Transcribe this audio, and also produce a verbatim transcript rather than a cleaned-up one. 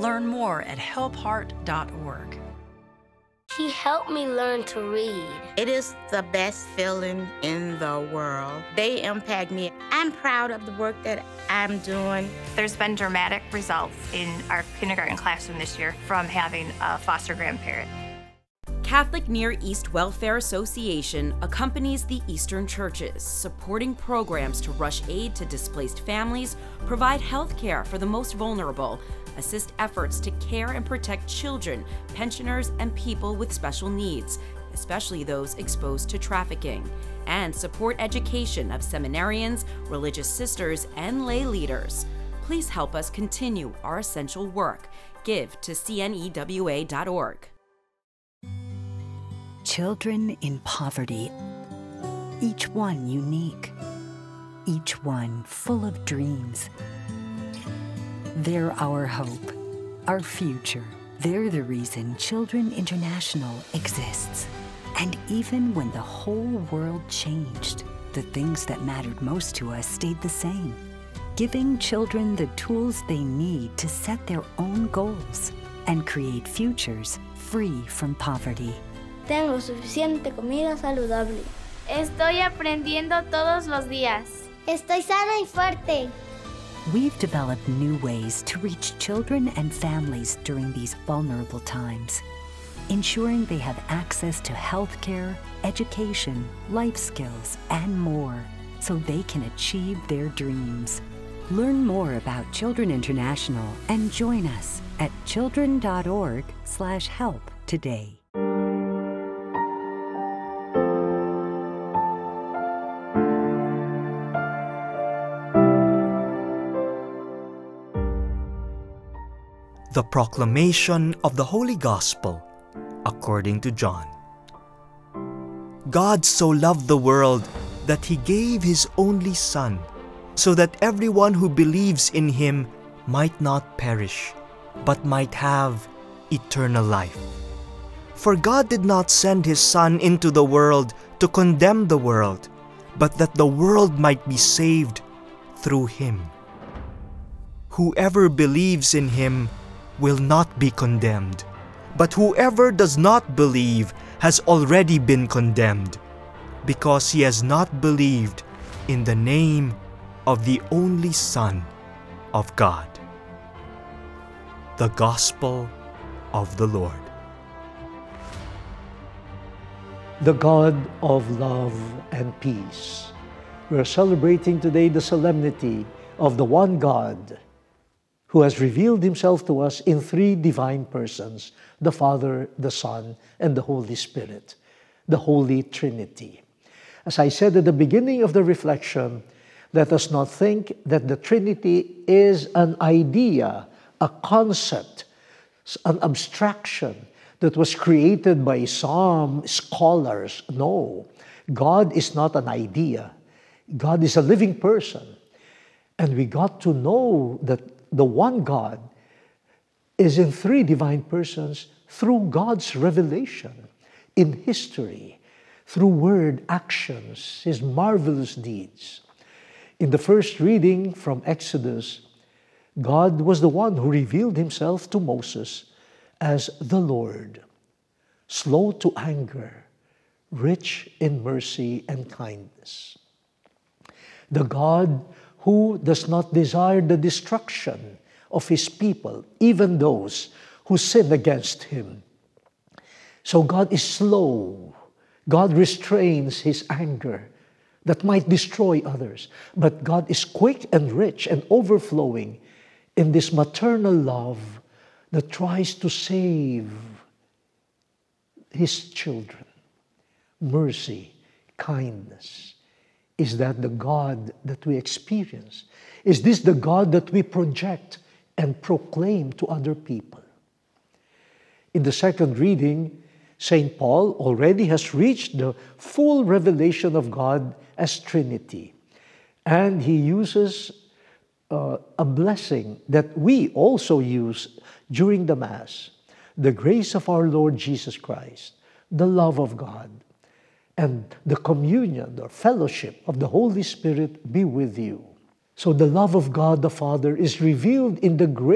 Learn more at help heart dot org. He helped me learn to read. It is the best feeling in the world. They impact me. I'm proud of the work that I'm doing. There's been dramatic results in our kindergarten classroom this year from having a foster grandparent. Catholic Near East Welfare Association accompanies the Eastern churches, supporting programs to rush aid to displaced families, provide health care for the most vulnerable, assist efforts to care and protect children, pensioners, and people with special needs, especially those exposed to trafficking, and support education of seminarians, religious sisters, and lay leaders. Please help us continue our essential work. Give to C N E W A dot org. Children in poverty, each one unique, each one full of dreams. They're our hope, our future. They're the reason Children International exists. And even when the whole world changed, the things that mattered most to us stayed the same, giving children the tools they need to set their own goals and create futures free from poverty. Tengo suficiente comida saludable. Estoy aprendiendo todos los días. Estoy sana y fuerte. We've developed new ways to reach children and families during these vulnerable times, ensuring they have access to health care, education, life skills, and more, so they can achieve their dreams. Learn more about Children International and join us at children dot org slash help today. The proclamation of the Holy Gospel according to John. God so loved the world that He gave His only Son, so that everyone who believes in Him might not perish, but might have eternal life. For God did not send His Son into the world to condemn the world, but that the world might be saved through Him. Whoever believes in Him will not be condemned, but whoever does not believe has already been condemned, because he has not believed in the name of the only Son of God. The Gospel of the Lord. The God of love and peace. We are celebrating today the solemnity of the one God who has revealed Himself to us in three divine persons, the Father, the Son, and the Holy Spirit, the Holy Trinity. As I said at the beginning of the reflection, let us not think that the Trinity is an idea, a concept, an abstraction that was created by some scholars. No, God is not an idea. God is a living person. And we got to know that the one God is in three divine persons through God's revelation in history, through word, actions, His marvelous deeds. In the first reading from Exodus, God was the one who revealed Himself to Moses as the Lord, slow to anger, rich in mercy and kindness. The God who does not desire the destruction of His people, even those who sin against Him. So God is slow. God restrains His anger that might destroy others. But God is quick and rich and overflowing in this maternal love that tries to save His children. Mercy, kindness. Is that the God that we experience? Is this the God that we project and proclaim to other people? In the second reading, Saint Paul already has reached the full revelation of God as Trinity. And he uses uh, a blessing that we also use during the Mass. The grace of our Lord Jesus Christ, the love of God, and the communion or fellowship of the Holy Spirit be with you. So the love of God the Father is revealed in the grace